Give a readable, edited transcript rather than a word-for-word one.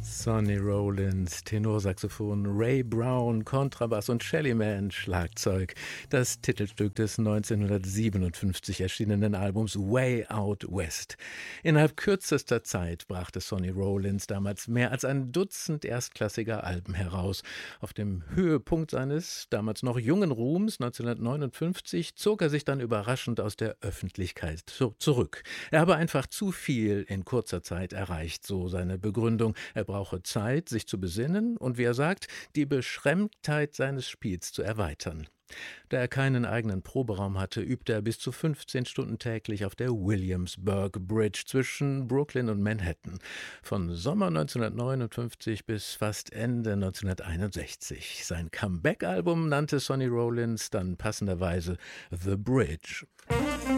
Sonny Rollins, Tenorsaxophon, Ray Brown, Kontrabass und Shelly Manne, Schlagzeug. Das Titelstück des 1957 erschienenen Albums Way Out West. Innerhalb kürzester Zeit brachte Sonny Rollins damals mehr als ein Dutzend erstklassiger Alben heraus. Auf dem Höhepunkt seines damals noch jungen Ruhms 1959 zog er sich dann überraschend aus der Öffentlichkeit zurück. Er habe einfach zu viel in kurzer Zeit erreicht, so seine Begründung. Er brauche Zeit, sich zu besinnen und, wie er sagt, die Beschränktheit seines Spiels zu erweitern. Da er keinen eigenen Proberaum hatte, übte er bis zu 15 Stunden täglich auf der Williamsburg Bridge zwischen Brooklyn und Manhattan. Von Sommer 1959 bis fast Ende 1961. Sein Comeback-Album nannte Sonny Rollins dann passenderweise The Bridge.